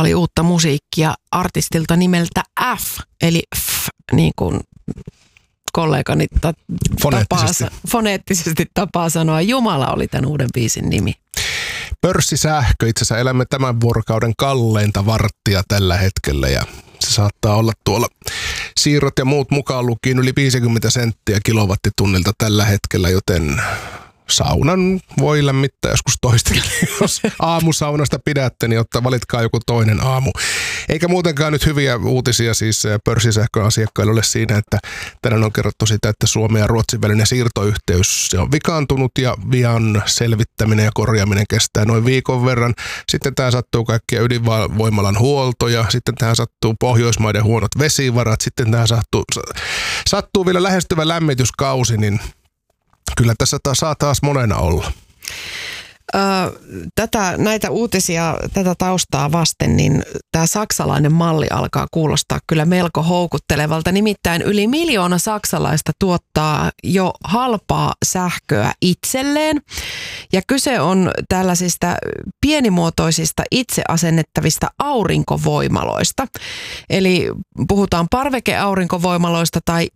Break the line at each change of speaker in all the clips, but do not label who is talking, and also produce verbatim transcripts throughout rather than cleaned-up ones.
oli uutta musiikkia artistilta nimeltä F, eli F, niin kuin kollegani ta-
foneettisesti.
Tapaa, foneettisesti tapaa sanoa. Jumala oli tämän uuden biisin nimi.
Pörssisähkö, itse asiassa elämme tämän vuorokauden kalleinta varttia tällä hetkellä ja se saattaa olla tuolla siirrot ja muut mukaan lukien yli viisikymmentä senttiä kilowattitunnilta tällä hetkellä, joten saunan voi lämmittää joskus toistakin. Jos aamusaunasta pidätte, niin otta, valitkaa joku toinen aamu. Eikä muutenkaan nyt hyviä uutisia siis pörssisähkön asiakkaille ole siinä, että tänään on kerrottu sitä, että Suomen ja Ruotsin välinen siirtoyhteys se on vikaantunut ja vian selvittäminen ja korjaaminen kestää noin viikon verran. Sitten tähän sattuu kaikkia ydinvoimalan huoltoja, sitten tähän sattuu Pohjoismaiden huonot vesivarat, sitten tähän sattuu, sattuu vielä lähestyvä lämmityskausi, niin kyllä tässä taas saa taas monena olla.
Öö, tätä, näitä uutisia, tätä taustaa vasten, niin tämä saksalainen malli alkaa kuulostaa kyllä melko houkuttelevalta. Nimittäin yli miljoona saksalaista tuottaa jo halpaa sähköä itselleen. Ja kyse on tällaisista pienimuotoisista itse asennettavista aurinkovoimaloista. Eli puhutaan parvekeaurinkovoimaloista tai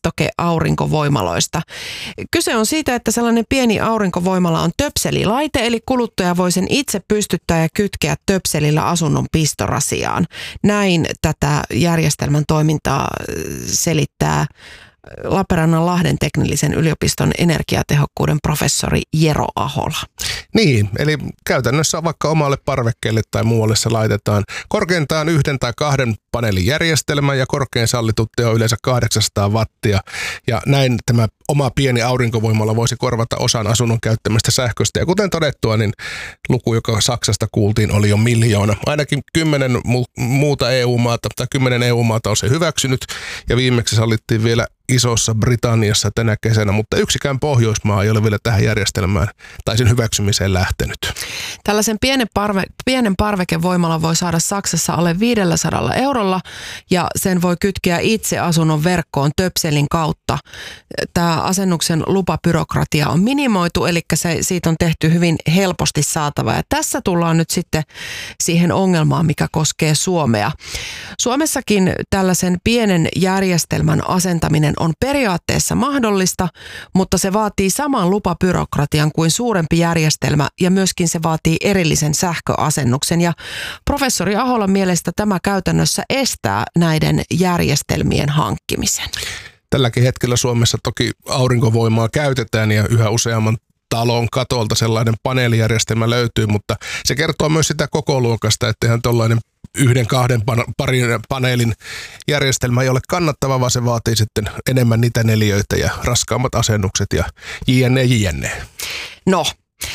pistokeaurinkovoimaloista. Kyse on siitä, että sellainen pieni aurinkovoimala on töpselilaite, eli kuluttaja voi sen itse pystyttää ja kytkeä töpselillä asunnon pistorasiaan. Näin tätä järjestelmän toimintaa selittää Lappeenrannan Lahden teknillisen yliopiston energiatehokkuuden professori Jero Ahola.
Niin, eli käytännössä vaikka omalle parvekkeelle tai muualle se laitetaan korkeintaan yhden tai kahden paneelijärjestelmä ja korkein sallittu teho yleensä kahdeksansataa wattia. Ja näin tämä oma pieni aurinkovoimala voisi korvata osan asunnon käyttämästä sähköstä. Ja kuten todettua, niin luku, joka Saksasta kuultiin, oli jo miljoona. Ainakin kymmenen muuta E U-maata tai kymmenen E U-maata on se hyväksynyt ja viimeksi sallittiin vielä Isossa Britanniassa tänä kesänä, mutta yksikään Pohjoismaa ei ole vielä tähän järjestelmään tai sen hyväksymiseen lähtenyt.
Tällaisen pienen, parve, pienen parvekevoimalla voi saada Saksassa alle viisisataa eurolla ja sen voi kytkeä itse asunnon verkkoon töpselin kautta. Tämä asennuksen lupabyrokratia on minimoitu, eli se, siitä on tehty hyvin helposti saatava. Ja tässä tullaan nyt sitten siihen ongelmaan, mikä koskee Suomea. Suomessakin tällaisen pienen järjestelmän asentaminen on periaatteessa mahdollista, mutta se vaatii saman lupabyrokratian kuin suurempi järjestelmä ja myöskin se vaatii erillisen sähköasennuksen. Ja professori Aholan mielestä tämä käytännössä estää näiden järjestelmien hankkimisen.
Tälläkin hetkellä Suomessa toki aurinkovoimaa käytetään ja yhä useamman talon katolta sellainen paneelijärjestelmä löytyy, mutta se kertoo myös sitä kokoluokasta, että ihan tuollainen yhden, kahden parin paneelin järjestelmä ei ole kannattava, vaan se vaatii sitten enemmän niitä neliöitä ja raskaammat asennukset ja jne jne.
No,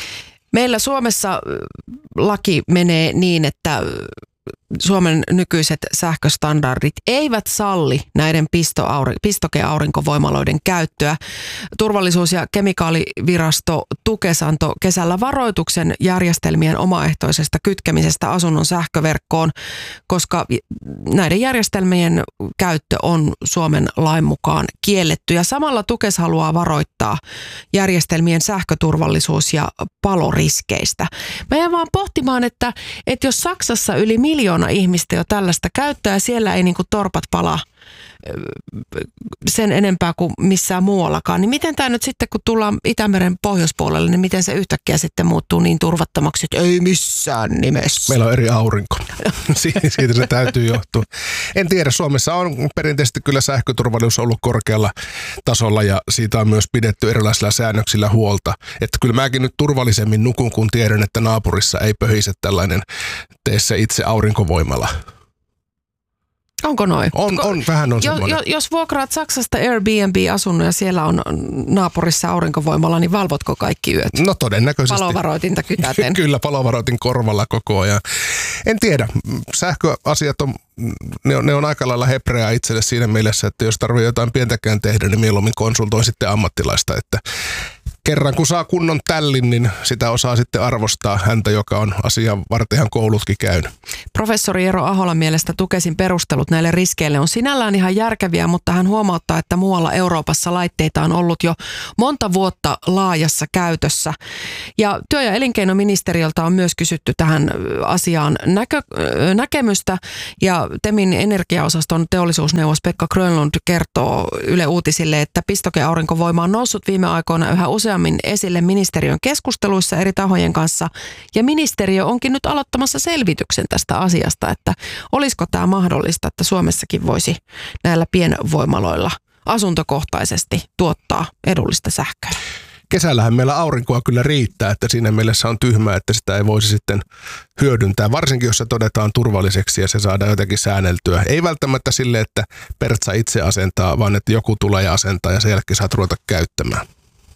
meillä Suomessa laki menee niin, että Suomen nykyiset sähköstandardit eivät salli näiden pistokeaurinkovoimaloiden käyttöä. Turvallisuus- ja kemikaalivirasto Tukes antoi kesällä varoituksen järjestelmien omaehtoisesta kytkemisestä asunnon sähköverkkoon, koska näiden järjestelmien käyttö on Suomen lain mukaan kielletty. Ja samalla Tukes haluaa varoittaa järjestelmien sähköturvallisuus- ja paloriskeistä. Mä jään vaan pohtimaan, että, että jos Saksassa yli miljoona ihmistä jo tällaista käyttää ja siellä ei niinku torpat palaa sen enempää kuin missään muuallakaan, niin miten tämä nyt sitten, kun tullaan Itämeren pohjoispuolelle, niin miten se yhtäkkiä sitten muuttuu niin turvattomaksi, että ei missään nimessä.
Meillä on eri aurinko. Siitä se täytyy johtua. En tiedä, Suomessa on perinteisesti kyllä sähköturvallisuus ollut korkealla tasolla ja siitä on myös pidetty erilaisilla säännöksillä huolta. Että kyllä mäkin nyt turvallisemmin nukun, kun tiedän, että naapurissa ei pöhise tällainen tee se itse aurinkovoimala.
Onko noin?
On, on vähän on
jo,
semmoinen.
Jo, jos vuokraat Saksasta Airbnb-asunnon ja siellä on naapurissa aurinkovoimalla, niin valvotko kaikki yöt?
No todennäköisesti.
Palovaroitinta kytäten.
Kyllä, palovaroitin korvalla koko ajan. En tiedä, sähköasiat on, ne on, ne on aika lailla hebreaa itselle siinä mielessä, että jos tarvitsee jotain pientäkään tehdä, niin mieluummin konsultoin sitten ammattilaista, että kerran kun saa kunnon tällin, niin sitä osaa sitten arvostaa häntä, joka on asian vartenhan koulutkin käynyt.
Professori Eero Aholan mielestä Tukesin perustelut näille riskeille on sinällään ihan järkeviä, mutta hän huomauttaa, että muualla Euroopassa laitteita on ollut jo monta vuotta laajassa käytössä. Ja työ- ja elinkeinoministeriöltä on myös kysytty tähän asiaan näkö, näkemystä, ja Temin energiaosaston teollisuusneuvos Pekka Grönlund kertoo Yle Uutisille, että pistokeaurinkovoima on noussut viime aikoina yhä useammin esille ministeriön keskusteluissa eri tahojen kanssa, ja ministeriö onkin nyt aloittamassa selvityksen tästä asiasta, että olisiko tämä mahdollista, että Suomessakin voisi näillä pienvoimaloilla asuntokohtaisesti tuottaa edullista sähköä.
Kesällähän meillä aurinkoa kyllä riittää, että siinä mielessä on tyhmää, että sitä ei voisi sitten hyödyntää, varsinkin jos se todetaan turvalliseksi ja se saadaan jotenkin säänneltyä. Ei välttämättä sille, että Pertsa itse asentaa, vaan että joku tulee ja asentaa ja sen jälkeen saat ruveta käyttämään.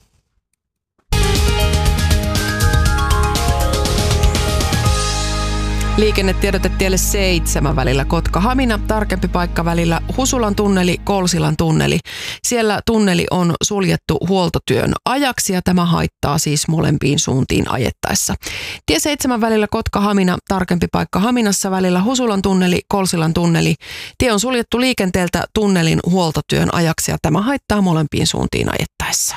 Liikennetiedote tielle seitsemän välillä Kotka-Hamina, tarkempi paikka välillä Husulan tunneli, Kolsilan tunneli. Siellä tunneli on suljettu huoltotyön ajaksi ja tämä haittaa siis molempiin suuntiin ajettaessa. Tie seitsemän välillä Kotka-Hamina, tarkempi paikka Haminassa välillä Husulan tunneli, Kolsilan tunneli. Tie on suljettu liikenteeltä tunnelin huoltotyön ajaksi ja tämä haittaa molempiin suuntiin ajettaessa.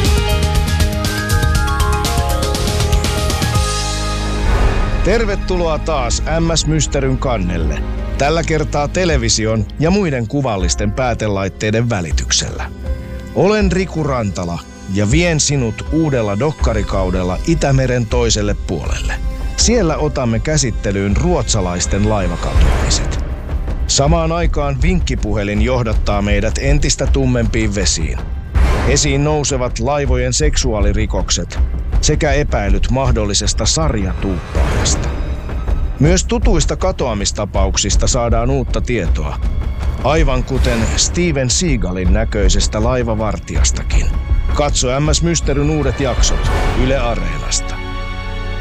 Tervetuloa taas M S Mysteryn kannelle. Tällä kertaa television ja muiden kuvallisten päätelaitteiden välityksellä. Olen Riku Rantala ja vien sinut uudella dokkarikaudella Itämeren toiselle puolelle. Siellä otamme käsittelyyn ruotsalaisten laivakatoamiset. Samaan aikaan vinkkipuhelin johdattaa meidät entistä tummempiin vesiin. Esiin nousevat laivojen seksuaalirikokset sekä epäilyt mahdollisesta sarjatuuppaajasta. Myös tutuista katoamistapauksista saadaan uutta tietoa, aivan kuten Steven Seagalin näköisestä laivavartijastakin. Katso M S Mysteryn uudet jaksot Yle Areenasta.